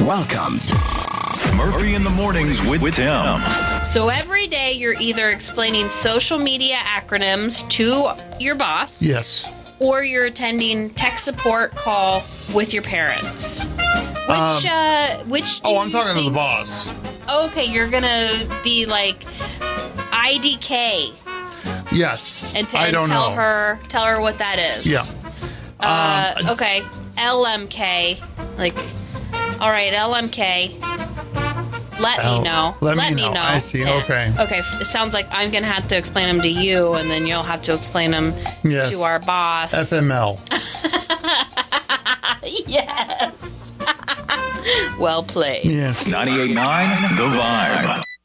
Welcome. Murphy in the Mornings with Tim. So every day you're either explaining social media acronyms to your boss. Yes. Or you're attending tech support call with your parents. Which do I'm you talking to the think- boss. Okay, you're gonna be like IDK Yes. and I don't tell know. her what that is. Yeah. Okay, LMK. Like, all right, LMK. Let me know. Let me know. I see. Yeah. Okay. Okay. It sounds like I'm gonna have to explain them to you, and then you'll have to explain them Yes. to our boss. FML. Yes. Well played. Yes. 98.9 The Vibe.